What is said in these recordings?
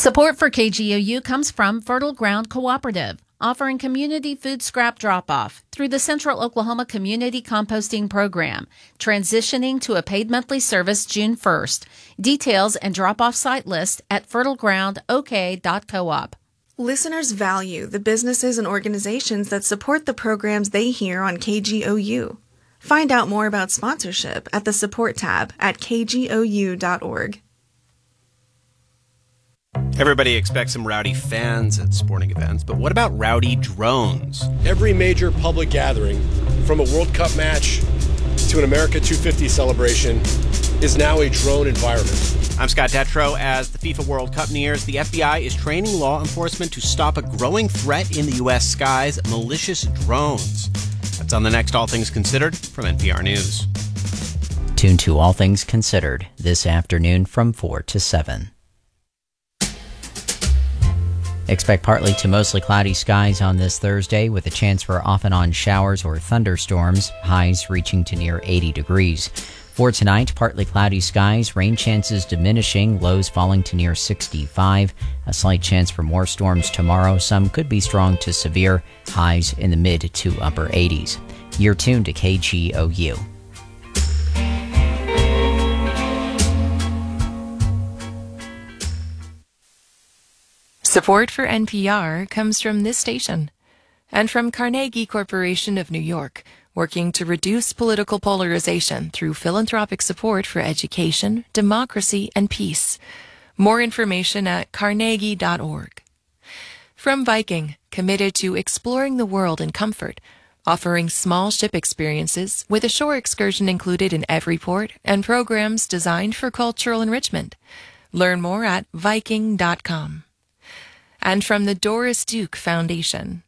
Support for KGOU comes from Fertile Ground Cooperative, offering community food scrap drop-off through the Central Oklahoma Community Composting Program, transitioning to a paid monthly service June 1st. Details and drop-off site list at fertilegroundok.coop. Listeners value the businesses and organizations that support the programs they hear on KGOU. Find out more about sponsorship at the support tab at kgou.org. Everybody expects some rowdy fans at sporting events, but what about rowdy drones? Every major public gathering, from a World Cup match to an America 250 celebration, is now a drone environment. I'm Scott Detrow. As the FIFA World Cup nears, the FBI is training law enforcement to stop a growing threat in the U.S. skies, malicious drones. That's on the next All Things Considered from NPR News. Tune to All Things Considered this afternoon from 4 to 7. Expect partly to mostly cloudy skies on this Thursday with a chance for off and on showers or thunderstorms, highs reaching to near 80 degrees. For tonight, partly cloudy skies, rain chances diminishing, lows falling to near 65. A slight chance for more storms tomorrow. Some could be strong to severe, highs in the mid to upper 80s. You're tuned to KGOU. Support for NPR comes from this station and from Carnegie Corporation of New York, working to reduce political polarization through philanthropic support for education, democracy, and peace. More information at carnegie.org. From Viking, committed to exploring the world in comfort, offering small ship experiences with a shore excursion included in every port and programs designed for cultural enrichment. Learn more at Viking.com. And from the Doris Duke Foundation.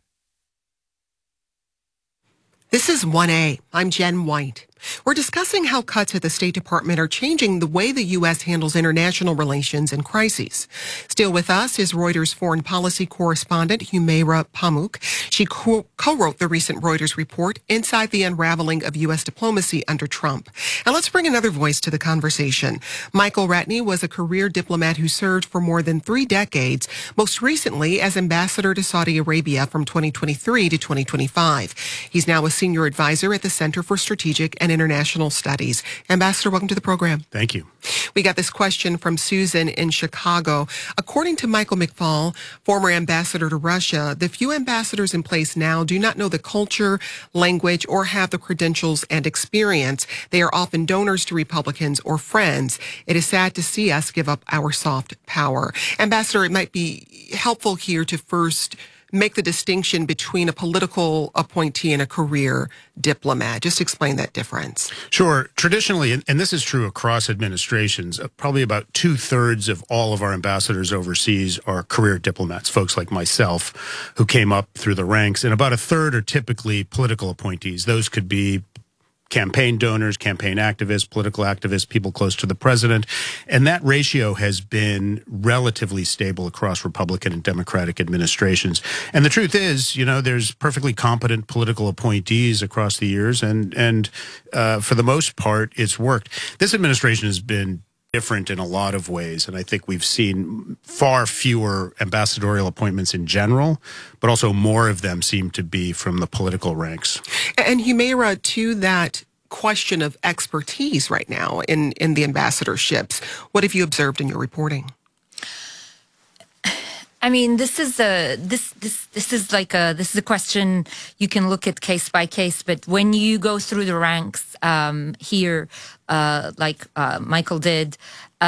This is 1A. I'm Jen White. We're discussing how cuts at the State Department are changing the way the U.S. handles international relations and crises. Still with us is Reuters foreign policy correspondent Humaira Pamuk. She co-wrote the recent Reuters report, Inside the Unraveling of U.S. Diplomacy Under Trump. And let's bring another voice to the conversation. Michael Ratney was a career diplomat who served for more than 3 decades, most recently as ambassador to Saudi Arabia from 2023 to 2025. He's now a senior advisor at the Center for Strategic and International Studies. Ambassador, welcome to the program. Thank you. We got this question from Susan in Chicago. According to Michael McFaul, former ambassador to Russia, the few ambassadors in place now do not know the culture, language, or have the credentials and experience. They are often donors to Republicans or friends. It is sad to see us give up our soft power. Ambassador, it might be helpful here to first make the distinction between a political appointee and a career diplomat. Just explain that difference. Sure. Traditionally, and this is true across administrations, probably about 2/3 of all of our ambassadors overseas are career diplomats, folks like myself who came up through the ranks, and about 1/3 are typically political appointees. Those could be campaign donors, campaign activists, political activists, people close to the president. And that ratio has been relatively stable across Republican and Democratic administrations. And the truth is, you know, there's perfectly competent political appointees across the years. And for the most part, it's worked. This administration has been different in a lot of ways. And I think we've seen far fewer ambassadorial appointments in general, but also more of them seem to be from the political ranks. And Humaira, to that question of expertise right now in the ambassadorships, what have you observed in your reporting? I mean, this is a question you can look at case by case. But when you go through the ranks here, like Michael did,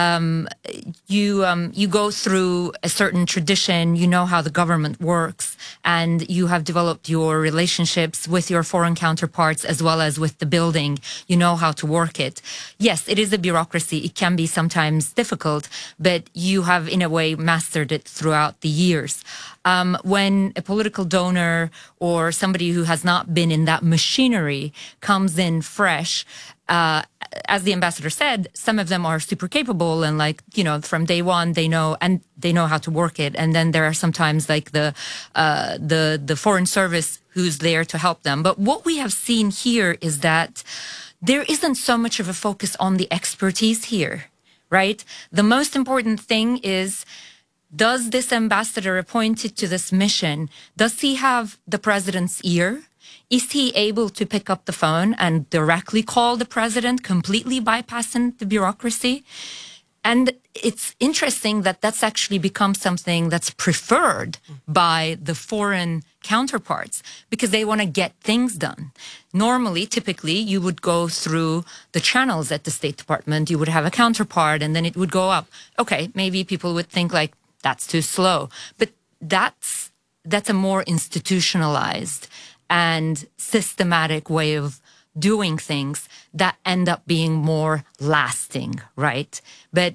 you go through a certain tradition. You know how the government works, and you have developed your relationships with your foreign counterparts as well as with the building. You know how to work it. Yes, it is a bureaucracy. It can be sometimes difficult, but you have, in a way, mastered it throughout the years. When a political donor or somebody who has not been in that machinery comes in fresh, as the ambassador said, some of them are super capable and, like, you know, from day one they know how to work it. And then there are sometimes like the foreign service who's there to help them. But what we have seen here is that there isn't so much of a focus on the expertise here, right? The most important thing is does this ambassador appointed to this mission, does he have the president's ear? Is he able to pick up the phone and directly call the president, completely bypassing the bureaucracy? And it's interesting that that's actually become something that's preferred by the foreign counterparts because they want to get things done. Normally, typically, you would go through the channels at the State Department. You would have a counterpart and then it would go up. Okay, maybe people would think like, that's too slow. But that's a more institutionalized and systematic way of doing things that end up being more lasting, right? But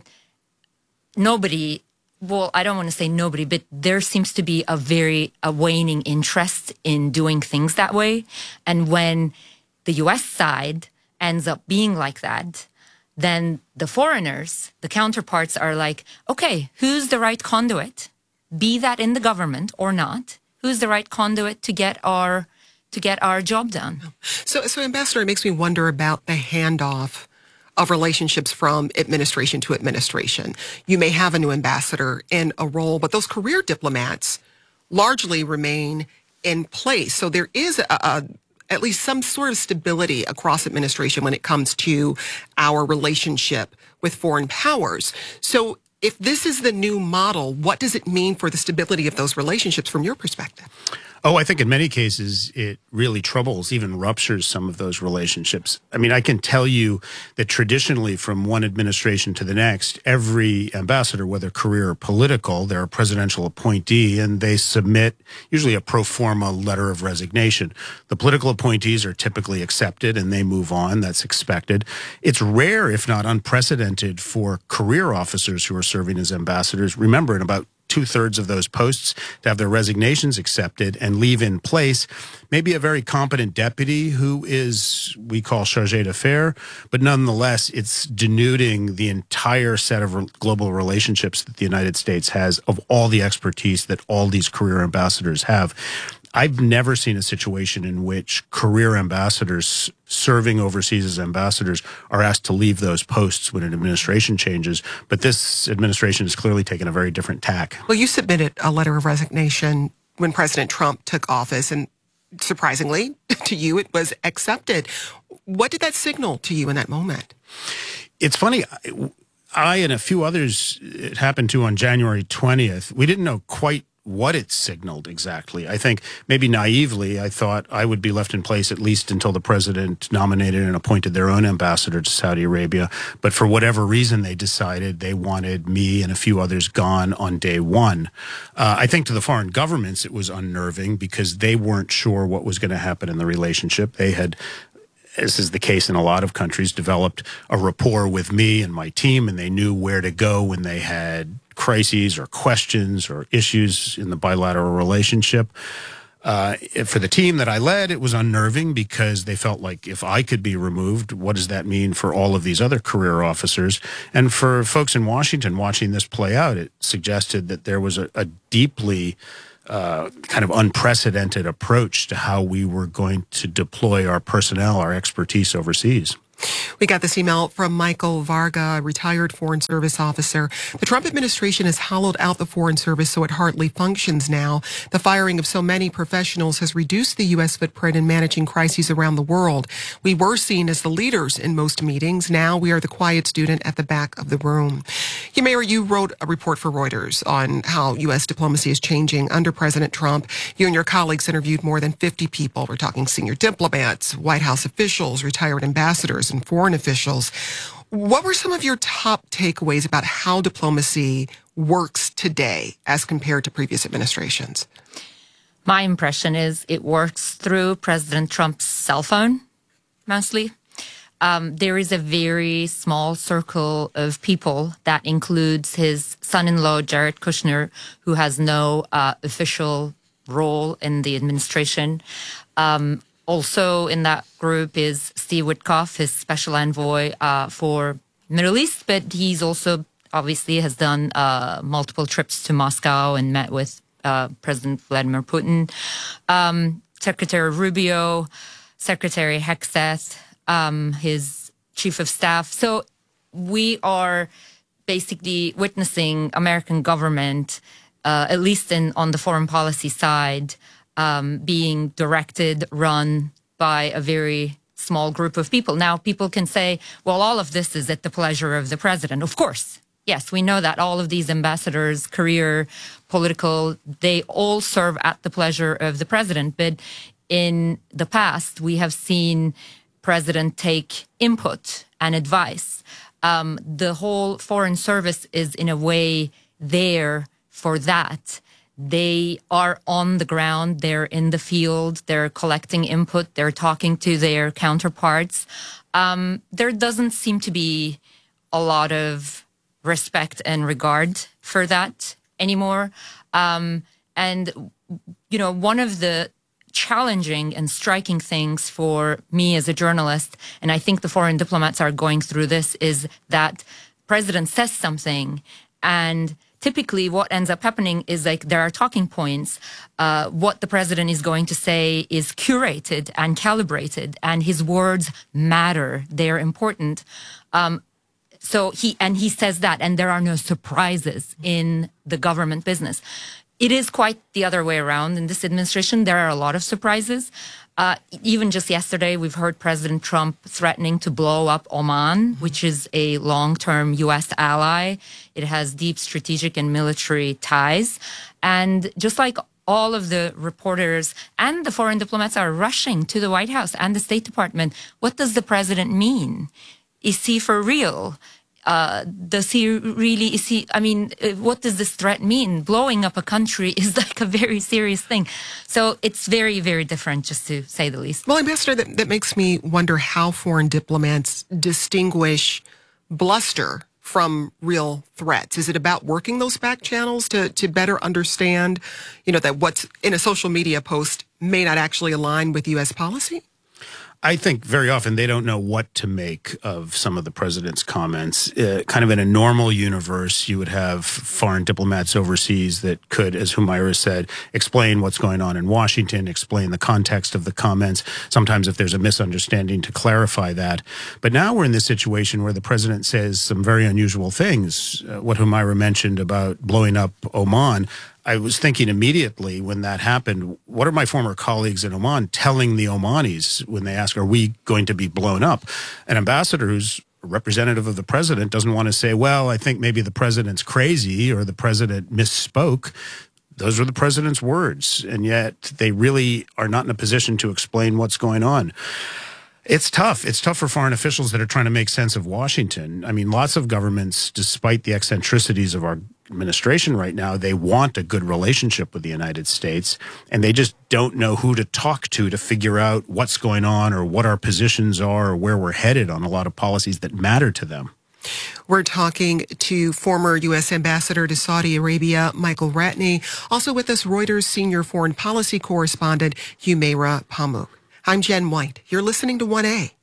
nobody, well, I don't want to say nobody, but there seems to be a waning interest in doing things that way. And when the US side ends up being like that, then the foreigners, the counterparts are like, okay, who's the right conduit? Be that in the government or not, who's the right conduit to get our job done? So Ambassador, it makes me wonder about the handoff of relationships from administration to administration. You may have a new ambassador in a role, but those career diplomats largely remain in place. So there is at least some sort of stability across administration when it comes to our relationship with foreign powers. So if this is the new model, what does it mean for the stability of those relationships from your perspective? Oh, I think in many cases it really troubles, even ruptures some of those relationships. I mean, I can tell you that traditionally from one administration to the next, every ambassador, whether career or political, they're a presidential appointee and they submit usually a pro forma letter of resignation. The political appointees are typically accepted and they move on. That's expected. It's rare, if not unprecedented, for career officers who are serving as ambassadors. Remember, in about 2/3 of those posts to have their resignations accepted and leave in place maybe a very competent deputy who is, we call chargé d'affaires, but nonetheless, it's denuding the entire set of global relationships that the United States has of all the expertise that all these career ambassadors have. I've never seen a situation in which career ambassadors serving overseas as ambassadors are asked to leave those posts when an administration changes. But this administration has clearly taken a very different tack. Well, you submitted a letter of resignation when President Trump took office, and surprisingly to you, it was accepted. What did that signal to you in that moment? It's funny. I and a few others it happened to on January 20th. We didn't know quite what it signaled exactly. I think maybe naively, I thought I would be left in place at least until the president nominated and appointed their own ambassador to Saudi Arabia. But for whatever reason, they decided they wanted me and a few others gone on day one. I think to the foreign governments, it was unnerving because they weren't sure what was going to happen in the relationship. They had, as is the case in a lot of countries, developed a rapport with me and my team, and they knew where to go when they had crises or questions or issues in the bilateral relationship. For the team that I led, it was unnerving because they felt like if I could be removed, what does that mean for all of these other career officers? And for folks in Washington watching this play out, it suggested that there was a deeply kind of unprecedented approach to how we were going to deploy our personnel, our expertise overseas. We got this email from Michael Varga, a retired Foreign Service officer. The Trump administration has hollowed out the Foreign Service so it hardly functions now. The firing of so many professionals has reduced the U.S. footprint in managing crises around the world. We were seen as the leaders in most meetings. Now we are the quiet student at the back of the room. Mayor, you wrote a report for Reuters on how U.S. diplomacy is changing under President Trump. You and your colleagues interviewed more than 50 people. We're talking senior diplomats, White House officials, retired ambassadors, and foreign officials. What were some of your top takeaways about how diplomacy works today as compared to previous administrations? My impression is it works through President Trump's cell phone, mostly. There is a very small circle of people that includes his son-in-law, Jared Kushner, who has no official role in the administration. Also in that group is Steve Witkoff, his special envoy for Middle East, but he's also obviously has done multiple trips to Moscow and met with President Vladimir Putin. Secretary Rubio, Secretary Hegseth, his chief of staff. So we are basically witnessing American government, at least on the foreign policy side, being directed, run by a very small group of people. Now, people can say, well, all of this is at the pleasure of the president. Of course. Yes, we know that all of these ambassadors, career, political, they all serve at the pleasure of the president. But in the past, we have seen president take input and advice. The whole foreign service is in a way there for that. They are on the ground, they're in the field, they're collecting input, they're talking to their counterparts. There doesn't seem to be a lot of respect and regard for that anymore. And, one of the challenging and striking things for me as a journalist, and I think the foreign diplomats are going through this, is that president says something, and typically what ends up happening is like there are talking points. What the president is going to say is curated and calibrated, and his words matter. They're important. So he says that, and there are no surprises in the government business. It is quite the other way around. In this administration, there are a lot of surprises. Even just yesterday, we've heard President Trump threatening to blow up Oman, which is a long-term U.S. ally. It has deep strategic and military ties. And just like all of the reporters and the foreign diplomats are rushing to the White House and the State Department, what does the president mean? Is he for real? Does he really, what does this threat mean? Blowing up a country is like a very serious thing. So it's very, very different, just to say the least. Well, Ambassador, that makes me wonder how foreign diplomats distinguish bluster from real threats. Is it about working those back channels to better understand, that what's in a social media post may not actually align with U.S. policy? I think very often they don't know what to make of some of the president's comments. Kind of in a normal universe, you would have foreign diplomats overseas that could, as Humaira said, explain what's going on in Washington, explain the context of the comments. Sometimes if there's a misunderstanding, to clarify that. But now we're in this situation where the president says some very unusual things. What Humaira mentioned about blowing up Oman, I was thinking immediately when that happened, what are my former colleagues in Oman telling the Omanis when they ask, are we going to be blown up? An ambassador who's a representative of the president doesn't want to say, well, I think maybe the president's crazy or the president misspoke. Those are the president's words, and yet they really are not in a position to explain what's going on. It's tough. It's tough for foreign officials that are trying to make sense of Washington. I mean, lots of governments, despite the eccentricities of our administration right now, they want a good relationship with the United States, and they just don't know who to talk to figure out what's going on or what our positions are or where we're headed on a lot of policies that matter to them. We're talking to former U.S. Ambassador to Saudi Arabia, Michael Ratney. Also with us, Reuters senior foreign policy correspondent, Humaira Pamuk. I'm Jen White. You're listening to 1A.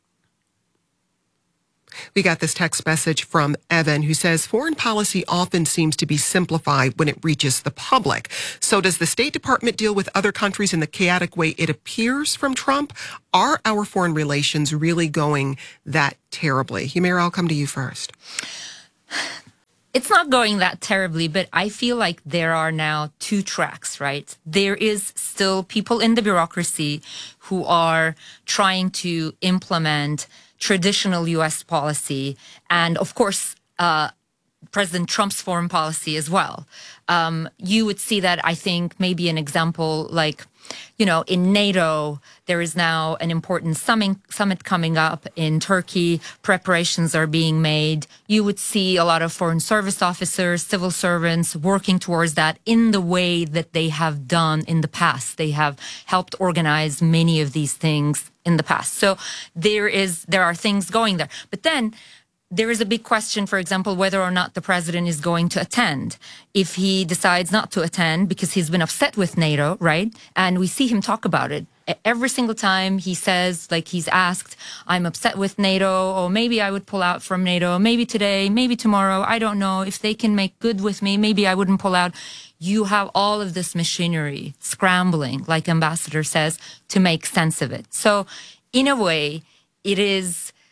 We got this text message from Evan who says foreign policy often seems to be simplified when it reaches the public. So does the State Department deal with other countries in the chaotic way it appears from Trump? Are our foreign relations really going that terribly? Humaira, I'll come to you first. It's not going that terribly, but I feel like there are now two tracks, right? There is still people in the bureaucracy who are trying to implement traditional U.S. policy and, of course, President Trump's foreign policy as well. You would see that, I think, maybe an example like, in NATO, there is now an important summit coming up in Turkey. Preparations are being made. You would see a lot of foreign service officers, civil servants working towards that in the way that they have done in the past. They have helped organize many of these things in the past. So there are things going there. But then there is a big question, for example, whether or not the president is going to attend. If he decides not to attend because he's been upset with NATO, right? And we see him talk about it. Every single time he says, like he's asked, I'm upset with NATO, or maybe I would pull out from NATO, maybe today, maybe tomorrow, I don't know. If they can make good with me, maybe I wouldn't pull out. You have all of this machinery scrambling, like Ambassador says, to make sense of it. So in a way, it is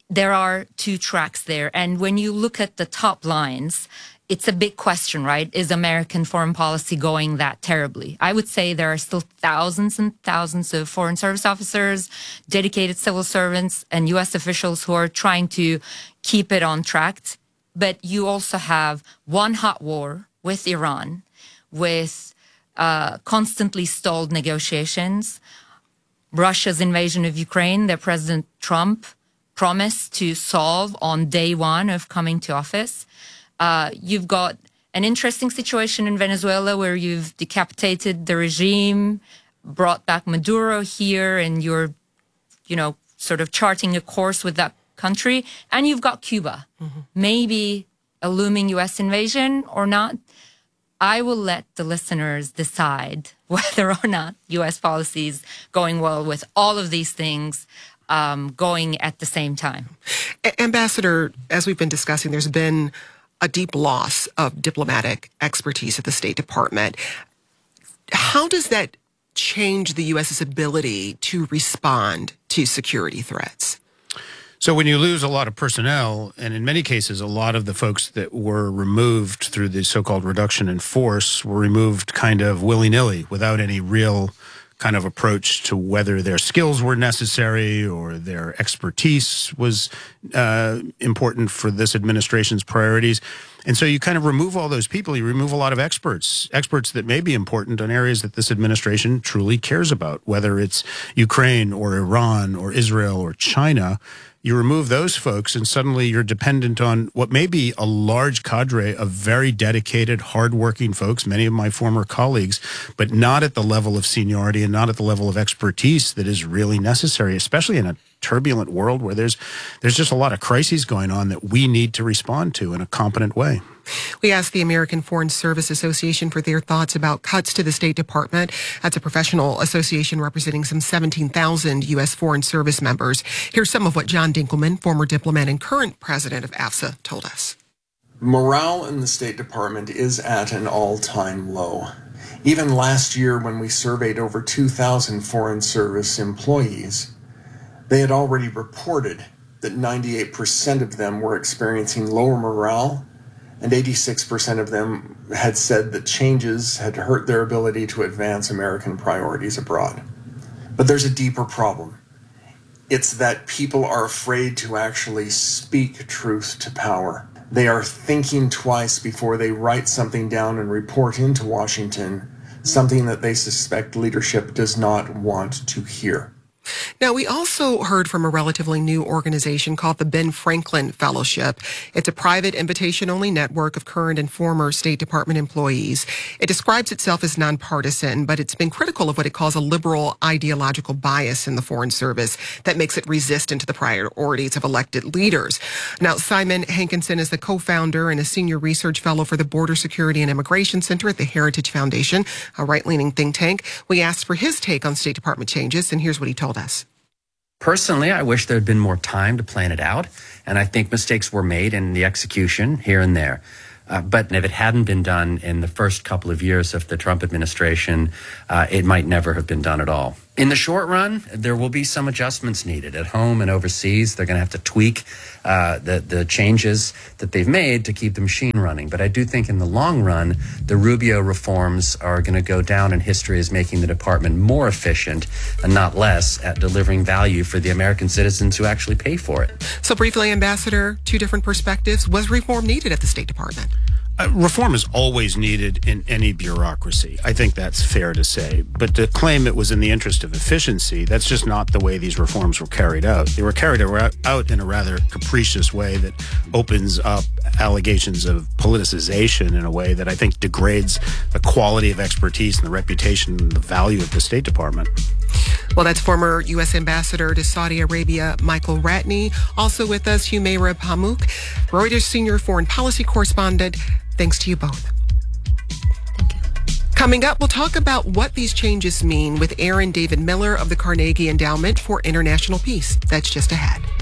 there are two tracks there. And when you look at the top lines, it's a big question, right? Is American foreign policy going that terribly? I would say there are still thousands and thousands of foreign service officers, dedicated civil servants, and U.S. officials who are trying to keep it on track. But you also have one hot war with Iran, with constantly stalled negotiations, Russia's invasion of Ukraine that President Trump promised to solve on day one of coming to office. You've got an interesting situation in Venezuela where you've decapitated the regime, brought back Maduro here, and you're, sort of charting a course with that country. And you've got Cuba, maybe a looming U.S. invasion or not. I will let the listeners decide whether or not U.S. policy is going well with all of these things going at the same time. Ambassador, as we've been discussing, there's been a deep loss of diplomatic expertise at the State Department. How does that change the U.S.'s ability to respond to security threats? So when you lose a lot of personnel, and in many cases, a lot of the folks that were removed through the so-called reduction in force were removed kind of willy-nilly without any real kind of approach to whether their skills were necessary or their expertise was important for this administration's priorities. And so you kind of remove all those people. You remove a lot of experts that may be important on areas that this administration truly cares about, whether it's Ukraine or Iran or Israel or China. You remove those folks and suddenly you're dependent on what may be a large cadre of very dedicated, hardworking folks, many of my former colleagues, but not at the level of seniority and not at the level of expertise that is really necessary, especially in a turbulent world where there's just a lot of crises going on that we need to respond to in a competent way. We asked the American Foreign Service Association for their thoughts about cuts to the State Department. That's a professional association representing some 17,000 U.S. Foreign Service members. Here's some of what John Dinkelman, former diplomat and current president of AFSA, told us. Morale in the State Department is at an all-time low. Even last year, when we surveyed over 2,000 Foreign Service employees, they had already reported that 98% of them were experiencing lower morale, and 86% of them had said that changes had hurt their ability to advance American priorities abroad. But there's a deeper problem. It's that people are afraid to actually speak truth to power. They are thinking twice before they write something down and report into Washington, something that they suspect leadership does not want to hear. Now, we also heard from a relatively new organization called the Ben Franklin Fellowship. It's a private invitation-only network of current and former State Department employees. It describes itself as nonpartisan, but it's been critical of what it calls a liberal ideological bias in the Foreign Service that makes it resistant to the priorities of elected leaders. Now, Simon Hankinson is the co-founder and a senior research fellow for the Border Security and Immigration Center at the Heritage Foundation, a right-leaning think tank. We asked for his take on State Department changes, and here's what he told us. Personally, I wish there had been more time to plan it out, and I think mistakes were made in the execution here and there. But if it hadn't been done in the first couple of years of the Trump administration, it might never have been done at all. In the short run, there will be some adjustments needed at home and overseas. They're going to have to tweak the changes that they've made to keep the machine running. But I do think in the long run, the Rubio reforms are going to go down in history as making the department more efficient and not less at delivering value for the American citizens who actually pay for it. So briefly, Ambassador, two different perspectives. Was reform needed at the State Department? Reform is always needed in any bureaucracy. I think that's fair to say. But to claim it was in the interest of efficiency, that's just not the way these reforms were carried out. They were carried out in a rather capricious way that opens up allegations of politicization in a way that I think degrades the quality of expertise and the reputation and the value of the State Department. Well, that's former U.S. Ambassador to Saudi Arabia, Michael Ratney. Also with us, Humaira Pamuk, Reuters senior foreign policy correspondent. Thanks to you both. Thank you. Coming up, we'll talk about what these changes mean with Aaron David Miller of the Carnegie Endowment for International Peace. That's just ahead.